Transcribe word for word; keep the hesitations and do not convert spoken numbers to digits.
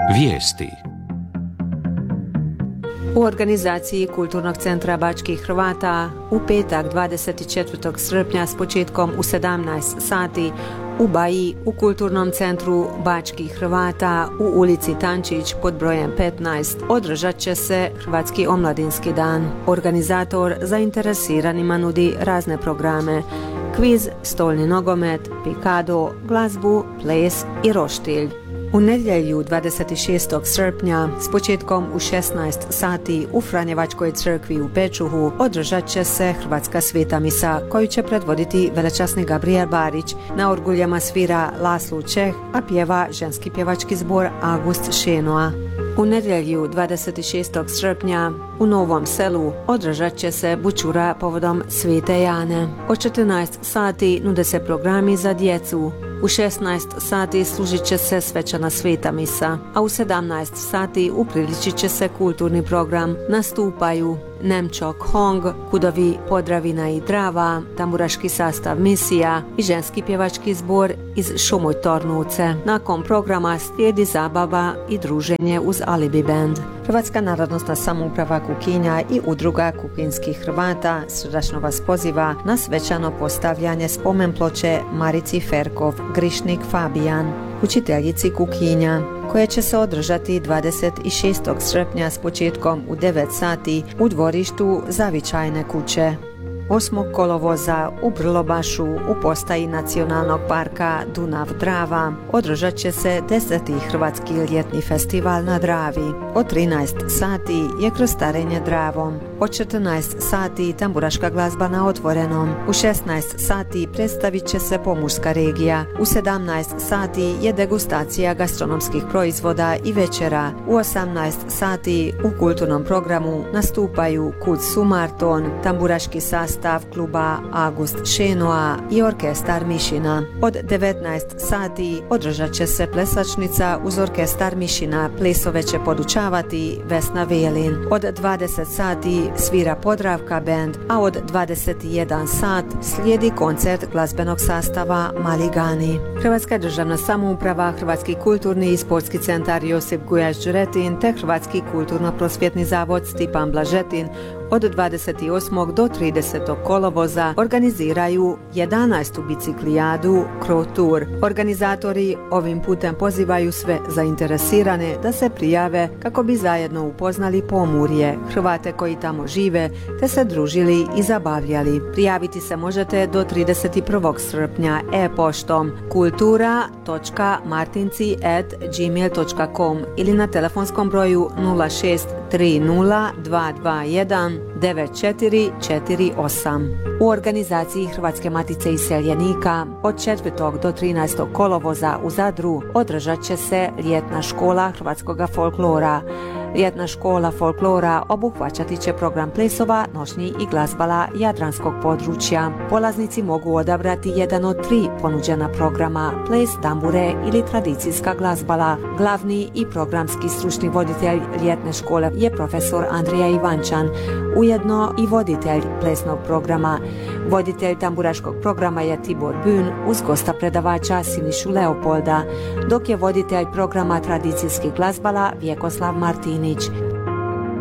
Vijesti. U organizaciji Kulturnog centra Bačkih Hrvata u petak dvadeset četvrtog srpnja s početkom u sedamnaest sati u Baji u Kulturnom centru Bačkih Hrvata u ulici Tančić pod brojem petnaest održat će se Hrvatski omladinski dan. Organizator zainteresiranima nudi razne programe: kviz, stolni nogomet, pikado, glazbu, ples i roštilj. U nedjelju dvadeset šestog srpnja s početkom u šesnaest sati u Franjevačkoj crkvi u Pečuhu održat će se Hrvatska sveta misa koju će predvoditi velečasni Gabriel Barić. Na orguljama svira Laslo Čeh, a pjeva ženski pjevački zbor August Šenoa. U nedjelju dvadeset šestog srpnja u Novom Selu održat će se bučura povodom Svete Jane. Od četrnaest sati nude se programi za djecu. U šesnaest sati služit će se svečana sveta misa, a u sedamnaest sati upriličit će se kulturni program. Nastupaju Nemčok Hong, Kudovi Podravina i Drava, tamburaški sastav Misija i ženski pjevački zbor iz Šumoj Tornuce. Nakon programa slijedi zabava i druženje uz Alibi band. Hrvatska narodnosna samouprava Kukinja i udruga Kukinskih Hrvata srdačno vas poziva na svečano postavljanje spomen ploče Marici Ferkov Grišnik Fabijan, učiteljici Kukinja, koje će se održati dvadeset šestog srpnja s početkom u devet sati u dvorištu Zavičajne kuće. osmog kolovoza u Brlobašu u postaji Nacionalnog parka Dunav-Drava održat će se deseti Hrvatski ljetni festival na Dravi. Od trinaest sati je krstarenje Dravom. Od četrnaest sati tamburaška glazba na otvorenom. U šesnaest sati predstavit će se pomurska regija. U sedamnaest sati je degustacija gastronomskih proizvoda i večera. U osamnaest sati u kulturnom programu nastupaju Kud Sumarton, tamburaški sastav stav kluba August Šenoa i orkestar Mišina. Od devetnaest sati održat će se plesačnica uz orkestar Mišina. Plesove će podučavati Vesna Velin. Od dvadeset sati svira Podravka band, a od dvadeset jedan sat slijedi koncert glazbenog sastava Maligani. Hrvatska državna samouprava, Hrvatski kulturni i sportski centar Josip Gujaš Đuretin te Hrvatski kulturno-prosvjetni zavod Stipan Blažetin od dvadeset osmog do tridesetog kolovoza organiziraju jedanaestu biciklijadu Cro Tour. Organizatori ovim putem pozivaju sve zainteresirane da se prijave kako bi zajedno upoznali Pomurje, Hrvate koji tamo žive, te se družili i zabavljali. Prijaviti se možete do trideset prvog srpnja e-poštom kultura točka martinci at gmail točka com ili na telefonskom broju nula šest tri nula dva dva jedan devet četiri četiri osam. U organizaciji Hrvatske matice iseljenika od četvrtog do trinaestog kolovoza u Zadru održat će se ljetna škola hrvatskog folklora. Ljetna škola folklora obuhvaćati će program plesova, nošnji i glazbala jadranskog područja. Polaznici mogu odabrati jedan od tri ponuđena programa: ples, tambure ili tradicijska glazbala. Glavni i programski stručni voditelj ljetne škole je profesor Andrija Ivančan, ujedno i voditelj plesnog programa. Voditelj tamburaškog programa je Tibor Bün uz gosta predavača Sinišu Leopolda, dok je voditelj programa tradicijskih glazbala Vjekoslav Martinić.